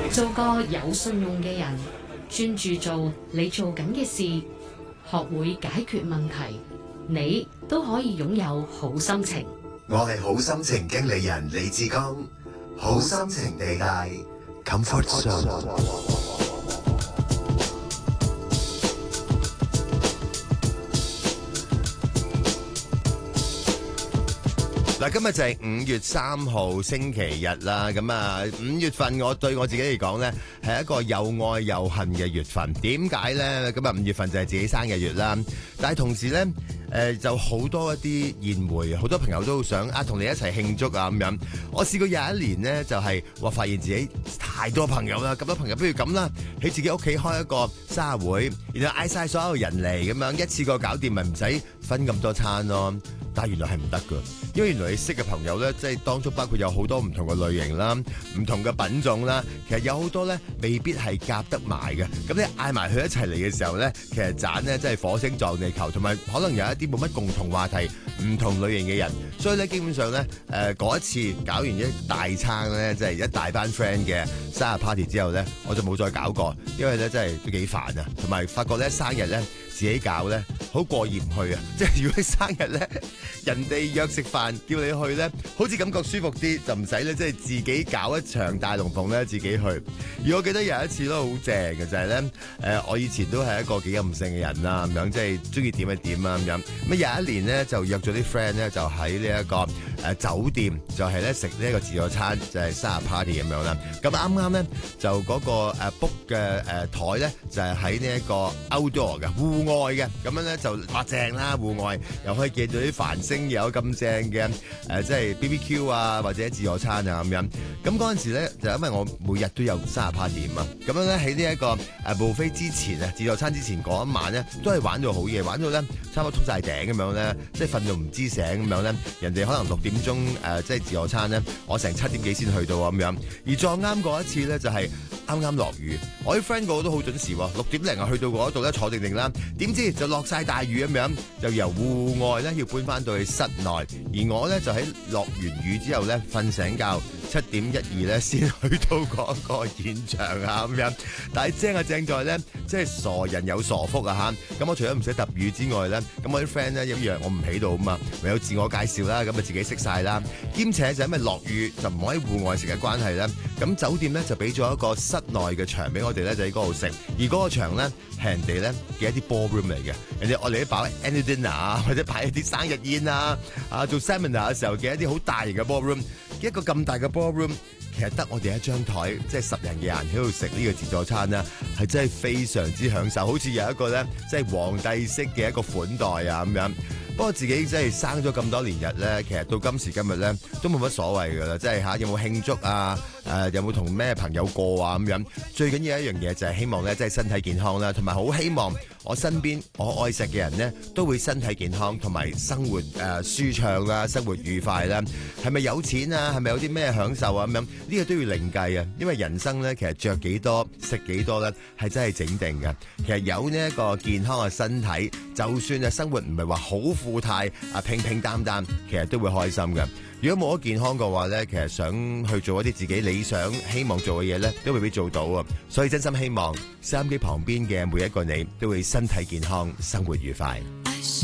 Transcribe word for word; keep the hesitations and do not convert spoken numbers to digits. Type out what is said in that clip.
做個有信用嘅人，專注做你做緊嘅事，學會解決問題，你都可以擁有好心情。 我係好心情經理人李志剛，好心情地帶 Comfort Zone。 嗱，今日就係五月三號星期日啦。咁啊，五月份我對我自己嚟講呢，係一個又愛又恨嘅月份。點解呢？咁啊，五月份就係自己生日月啦。但係同時呢，誒、呃、就好多一啲宴會，好多朋友都想啊同你一齊慶祝啊咁樣。我試過有一年呢，就係、是、話發現自己太多朋友啦，咁多朋友不如咁啦，喺自己屋企開一個生日會，然後嗌晒所有人嚟，咁樣一次過搞掂，咪唔使分咁多餐咯。但係原來係唔得㗎，因為原來你識嘅朋友咧，即係當中包括有好多唔同嘅類型啦、唔同嘅品種啦，其實有好多咧未必係夾得埋嘅。咁你嗌埋佢一齊嚟嘅時候咧，其實盞咧真係火星撞地球，同埋可能有一啲冇乜共同話題、唔同類型嘅人，所以咧基本上咧誒嗰一次搞完一大餐咧，即係一大班 friend 嘅生日 party 之後咧，我就冇再搞過，因為咧真係都幾煩啊，同埋發覺咧生日咧自己搞咧好過意唔去啊！即係如果你生日咧，人哋約食飯叫你去咧，好似感覺舒服啲，就唔使咧即係自己搞一場大龍鳳咧自己去。而我記得有一次都好正嘅，就係咧誒，我以前都係一個幾任性嘅人啦，咁樣即係中意點就點啊咁樣。咁有一年咧就約咗啲 friend 咧，就喺呢一個誒、呃、酒店，就係咧食呢一個自助餐，就係、是、生日 party 咁樣啦。咁啱啱咧就嗰個誒 book 嘅誒台咧，就係喺呢一個 outdoor 嘅戶外嘅，咁樣咧就話正啦，戶外又可以見到啲繁星，又有咁正嘅誒、呃，即係 B B Q 啊，或者自助餐啊咁樣。咁嗰陣時咧，就因為我每日都有生日 party 啊嘛，咁樣咧喺呢一個誒 buffet 之前啊，自助餐之前嗰一晚咧，都係玩到好夜，玩到咧差唔多通晒頂咁樣咧，即係瞓到唔知醒咁樣咧。人哋可能六點鐘誒、呃，即係自助餐咧，我成七點幾先去到咁樣。而撞啱嗰一次咧，就係啱啱落雨，我啲 friend 個個都好準時喎，六點零啊去到嗰度咧坐定定啦，點知就落晒大雨咁樣，就由戶外咧要搬翻到去室內，而我咧就喺落完雨之後咧瞓醒覺，七點一二咧先去到嗰個現場啊咁樣。但係正啊正在咧，即係傻人有傻福啊嚇！咁我除咗唔使揼雨之外咧，咁我啲 friend 咧一樣我唔喺度啊嘛，唯有自我介紹啦，咁啊自己識晒啦。兼且就因為落雨就唔可以戶外食嘅關係咧，咁酒店咧就俾咗一個室內嘅場俾我哋咧，就喺嗰度食。而嗰個場咧係人哋咧嘅一啲 ballroom 嚟嘅，人哋我哋啲擺 annual dinner 啊，或者擺一啲生日宴啊，啊做 seminar 嘅時候嘅一啲好大型嘅 ballroom，一個咁大嘅 ballroom。其實得我哋一張台，即係十人嘅人喺度食呢個自助餐啦，係真係非常之享受，好似有一個咧，即係皇帝式嘅一個款待啊咁樣。不過自己真係生咗咁多年日咧，其實到今時今日咧都冇乜所謂噶啦，即係嚇有冇慶祝啊？誒、呃、有冇同咩朋友過啊咁樣？最緊要一樣嘢就係希望咧，即係身體健康啦，同埋好希望我身邊我愛錫嘅人咧都會身體健康，同埋生活誒、呃、舒暢啦，生活愉快啦。係咪有錢啊？係咪有啲咩享受啊？咁樣呢個都要另計啊！因為人生咧，其實着幾多食幾多咧，係真係整定嘅。其實有呢一個健康嘅身體，就算啊生活唔係話好富態啊平平淡淡，其實都會開心嘅。如果冇咗健康嘅話咧，其實想去做一啲自己理想希望做嘅嘢咧，都未必做到啊！所以真心希望收音機旁邊嘅每一個你都會身體健康，生活愉快。